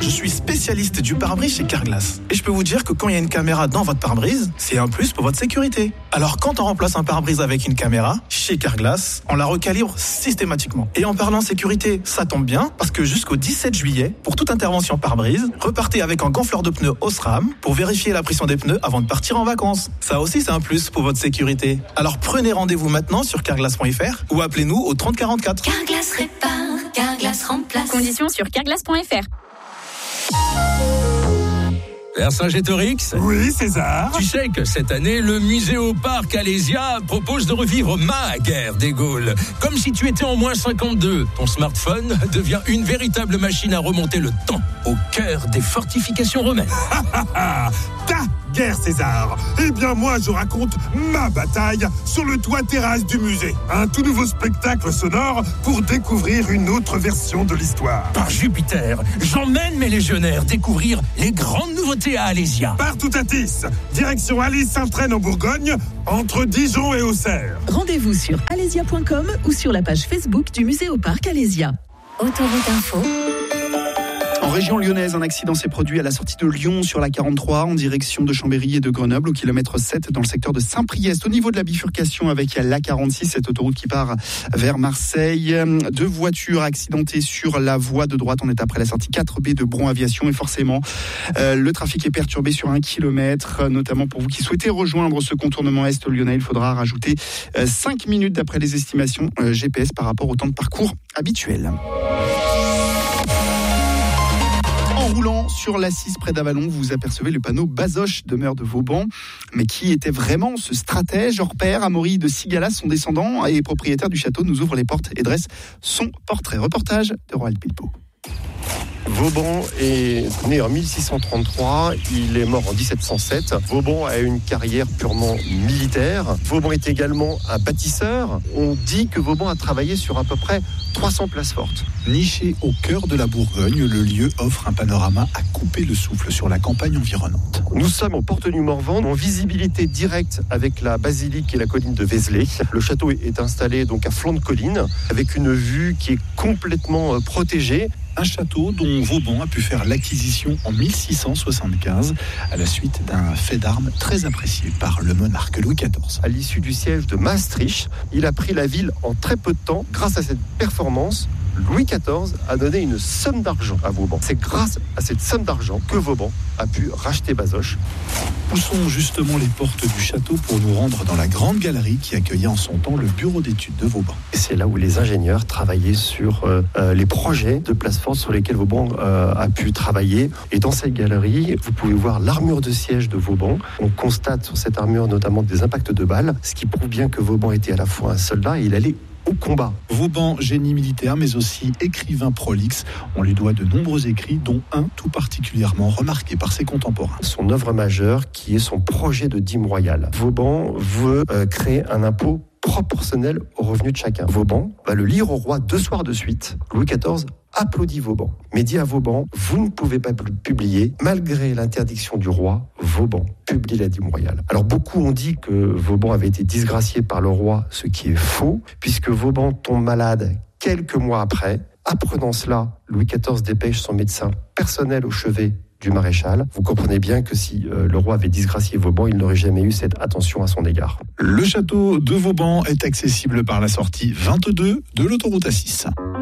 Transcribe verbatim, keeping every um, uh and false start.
Je suis spécialiste du pare-brise chez Carglass. Et je peux vous dire que quand il y a une caméra dans votre pare-brise, c'est un plus pour votre sécurité. Alors quand on remplace un pare-brise avec une caméra, chez Carglass, on la recalibre systématiquement. Et en parlant sécurité, ça tombe bien, parce que jusqu'au dix-sept juillet, pour toute intervention pare-brise, repartez avec un gonfleur de pneus Osram pour vérifier la pression des pneus avant de partir en vacances. Ça aussi, c'est un plus pour votre sécurité. Alors prenez rendez-vous maintenant sur carglass point f r ou appelez-nous au trente quarante-quatre. Carglass répare, Carglass remplace. Conditions sur carglass point f r. Vercingétorix ? Oui, César. Tu sais que cette année, le Muséoparc Alésia propose de revivre ma guerre des Gaules. Comme si tu étais en moins cinquante-deux. Ton smartphone devient une véritable machine à remonter le temps, au cœur des fortifications romaines. Ta guerre, César. Eh bien, moi, je raconte ma bataille sur le toit terrasse du musée. Un tout nouveau spectacle sonore pour découvrir une autre version de l'histoire. Par Jupiter, j'emmène mes légionnaires découvrir les grandes nouveautés à Alésia. Partout à Tis, direction Alès-Saint-Traine en Bourgogne, entre Dijon et Auxerre. Rendez-vous sur alésia point com ou sur la page Facebook du Muséoparc Alésia. Autoroute Info. En région lyonnaise, un accident s'est produit à la sortie de Lyon sur la quarante-trois en direction de Chambéry et de Grenoble au kilomètre sept dans le secteur de Saint-Priest. Au niveau de la bifurcation avec la quarante-six, cette autoroute qui part vers Marseille. Deux voitures accidentées sur la voie de droite. On est après la sortie quatre B de Bron Aviation et forcément euh, le trafic est perturbé sur un kilomètre, notamment pour vous qui souhaitez rejoindre ce contournement est lyonnais. Il faudra rajouter euh, cinq minutes d'après les estimations euh, G P S par rapport au temps de parcours habituel. En roulant sur l'A six près d'Avallon, vous apercevez le panneau Bazoches, demeure de Vauban. Mais qui était vraiment ce stratège hors pair? Amaury de Sigalas, son descendant et propriétaire du château, nous ouvre les portes et dresse son portrait. Reportage de Roald Pilpo. Vauban est né en mille six cent trente-trois, il est mort en dix-sept cent sept. Vauban a une carrière purement militaire. Vauban est également un bâtisseur. On dit que Vauban a travaillé sur à peu près trois cents places fortes. Niché au cœur de la Bourgogne, le lieu offre un panorama à couper le souffle sur la campagne environnante. Nous sommes en porte du Morvan, en visibilité directe avec la basilique et la colline de Vézelay. Le château est installé donc à flanc de colline, avec une vue qui est complètement protégée. Un château dont Vauban a pu faire l'acquisition en mille six cent soixante-quinze à la suite d'un fait d'armes très apprécié par le monarque Louis quatorze. À l'issue du siège de Maastricht, il a pris la ville en très peu de temps. Grâce à cette performance, Louis quatorze a donné une somme d'argent à Vauban. C'est grâce à cette somme d'argent que Vauban a pu racheter Bazoches. Poussons justement les portes du château pour nous rendre dans la grande galerie qui accueillait en son temps le bureau d'études de Vauban. Et c'est là où les ingénieurs travaillaient sur euh, euh, les projets de places fortes sur lesquels Vauban euh, a pu travailler. Et dans cette galerie, vous pouvez voir l'armure de siège de Vauban. On constate sur cette armure notamment des impacts de balles, ce qui prouve bien que Vauban était à la fois un soldat et il allait au combat. Vauban, génie militaire, mais aussi écrivain prolixe. On lui doit de nombreux écrits, dont un tout particulièrement remarqué par ses contemporains. Son œuvre majeure, qui est son projet de dîme royale. Vauban veut euh, créer un impôt proportionnel au revenu de chacun. Vauban va le lire au roi deux soirs de suite. Louis quatorze applaudit Vauban, mais dit à Vauban, vous ne pouvez pas publier, malgré l'interdiction du roi, Vauban publie la dîme royale. Alors beaucoup ont dit que Vauban avait été disgracié par le roi, ce qui est faux, puisque Vauban tombe malade quelques mois après. Apprenant cela, Louis quatorze dépêche son médecin personnel au chevet du maréchal. Vous comprenez bien que si euh, le roi avait disgracié Vauban, il n'aurait jamais eu cette attention à son égard. Le château de Vauban est accessible par la sortie vingt-deux de l'autoroute A six.